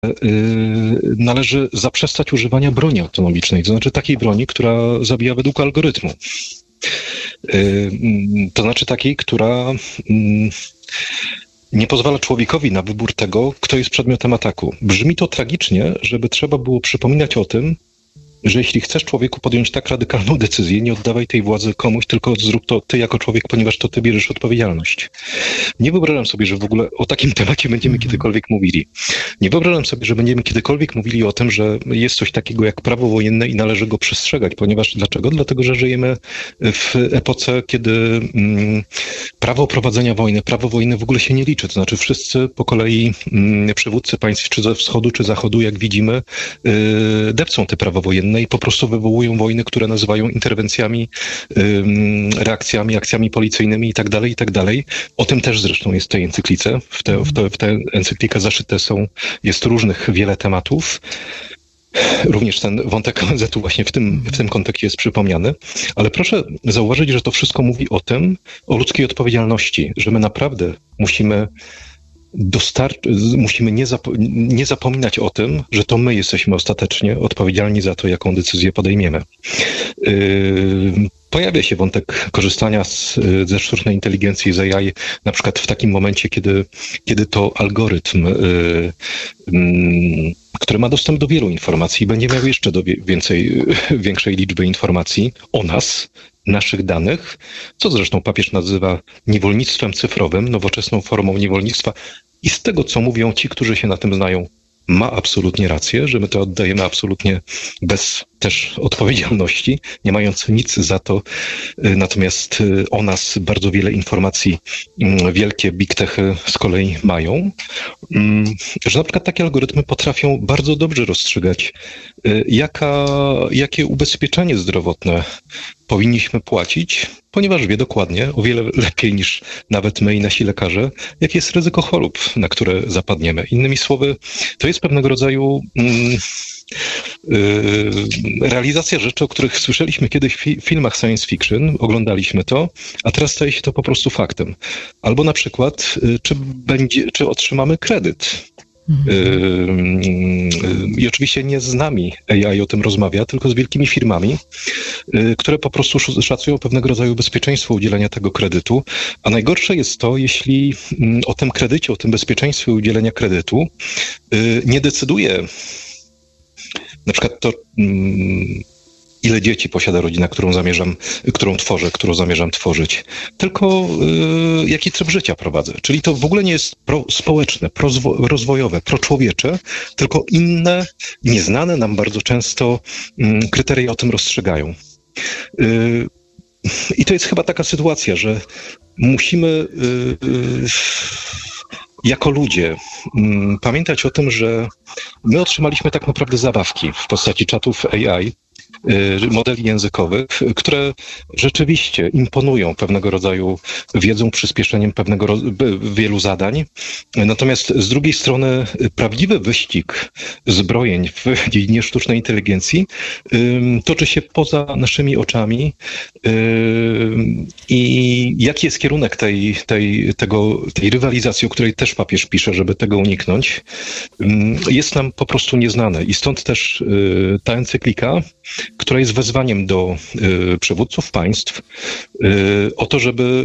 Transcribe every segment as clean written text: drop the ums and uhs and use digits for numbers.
należy zaprzestać używania broni autonomicznej, to znaczy takiej broni, która zabija według algorytmu. To znaczy takiej, która nie pozwala człowiekowi na wybór tego, kto jest przedmiotem ataku. Brzmi to tragicznie, żeby trzeba było przypominać o tym, że jeśli chcesz człowieku podjąć tak radykalną decyzję, nie oddawaj tej władzy komuś, tylko zrób to ty jako człowiek, ponieważ to ty bierzesz odpowiedzialność. Nie wyobrażam sobie, że w ogóle o takim temacie będziemy kiedykolwiek mówili. Nie wyobrażam sobie, że będziemy kiedykolwiek mówili o tym, że jest coś takiego jak prawo wojenne i należy go przestrzegać, ponieważ dlaczego? Dlatego, że żyjemy w epoce, kiedy prawo prowadzenia wojny, prawo wojny w ogóle się nie liczy. To znaczy wszyscy po kolei przywódcy państw, czy ze wschodu, czy zachodu, jak widzimy, depcą te prawa wojenne i po prostu wywołują wojny, które nazywają interwencjami, reakcjami, akcjami policyjnymi i tak dalej. O tym też zresztą jest w tej encyklice. W tę encyklikę zaszyte jest różnych wiele tematów. Również ten wątek ONZ-u właśnie w tym kontekście jest przypomniany. Ale proszę zauważyć, że to wszystko mówi o ludzkiej odpowiedzialności, że my naprawdę musimy nie zapominać o tym, że to my jesteśmy ostatecznie odpowiedzialni za to, jaką decyzję podejmiemy. Pojawia się wątek korzystania ze sztucznej inteligencji, z AI, na przykład w takim momencie, kiedy to algorytm, który ma dostęp do wielu informacji, będzie miał jeszcze większej liczby informacji o nas, naszych danych, co zresztą papież nazywa niewolnictwem cyfrowym, nowoczesną formą niewolnictwa. I z tego, co mówią ci, którzy się na tym znają, ma absolutnie rację, że my to oddajemy absolutnie bez też odpowiedzialności, nie mając nic za to. Natomiast o nas bardzo wiele informacji wielkie big techy z kolei mają, że na przykład takie algorytmy potrafią bardzo dobrze rozstrzygać, jakie ubezpieczenie zdrowotne powinniśmy płacić, ponieważ wie dokładnie, o wiele lepiej niż nawet my i nasi lekarze, jakie jest ryzyko chorób, na które zapadniemy. Innymi słowy, to jest pewnego rodzaju realizacja rzeczy, o których słyszeliśmy kiedyś w filmach science fiction, oglądaliśmy to, a teraz staje się to po prostu faktem. Albo na przykład, czy otrzymamy kredyt. I oczywiście nie z nami AI o tym rozmawia, tylko z wielkimi firmami, które po prostu szacują pewnego rodzaju bezpieczeństwo udzielenia tego kredytu. A najgorsze jest to, jeśli o tym kredycie, o tym bezpieczeństwie udzielenia kredytu nie decyduje na przykład to, ile dzieci posiada rodzina, którą zamierzam tworzyć, tylko jaki tryb życia prowadzę. Czyli to w ogóle nie jest prospołeczne, prorozwojowe, proczłowiecze, tylko inne, nieznane nam bardzo często kryteria o tym rozstrzygają. I to jest chyba taka sytuacja, że musimy jako ludzie pamiętać o tym, że my otrzymaliśmy tak naprawdę zabawki w postaci czatów AI, modeli językowych, które rzeczywiście imponują pewnego rodzaju wiedzą, przyspieszeniem wielu zadań. Natomiast z drugiej strony prawdziwy wyścig zbrojeń w dziedzinie sztucznej inteligencji toczy się poza naszymi oczami i jaki jest kierunek tej rywalizacji, o której też papież pisze, żeby tego uniknąć, jest nam po prostu nieznane. I stąd też ta encyklika, która jest wezwaniem do przywódców państw o to,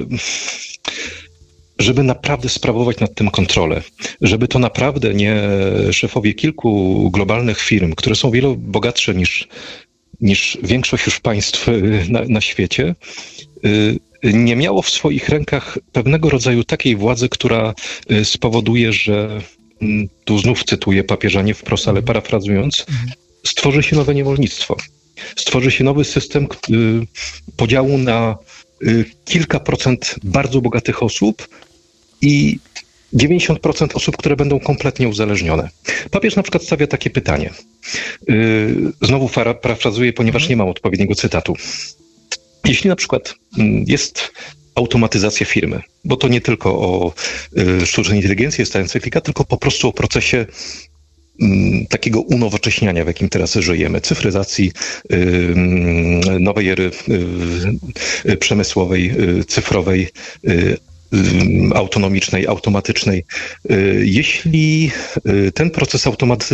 żeby naprawdę sprawować nad tym kontrolę. Żeby to naprawdę nie szefowie kilku globalnych firm, które są wiele bogatsze niż większość już państw na świecie, nie miało w swoich rękach pewnego rodzaju takiej władzy, która spowoduje, że, tu znów cytuję papieża nie wprost, ale parafrazując, stworzy się nowe niewolnictwo. Stworzy się nowy system podziału na kilka procent bardzo bogatych osób i 90% osób, które będą kompletnie uzależnione. Papież na przykład stawia takie pytanie. Znowu parafrazuję, ponieważ nie mam odpowiedniego cytatu. Jeśli na przykład jest automatyzacja firmy, bo to nie tylko o sztucznej inteligencji jest ta encyklika, tylko po prostu o procesie takiego unowocześniania, w jakim teraz żyjemy, cyfryzacji, nowej ery przemysłowej, cyfrowej, autonomicznej, automatycznej. Jeśli ten proces automatyzacji